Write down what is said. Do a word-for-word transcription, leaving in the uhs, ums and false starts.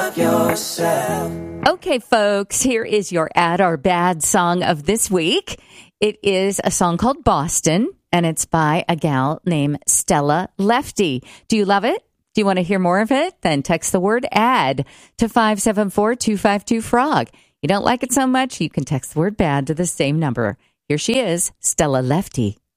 love yourself. Okay, folks, here is your Add or Bad song of this week. It is a song called Boston, and it's by a gal named Stella Lefty. Do you love it? Do you want to hear more of it? Then text the word ADD to five seven four, two five two, frog. You don't like it so much, you can text the word BAD to the same number. Here she is, Stella Lefty.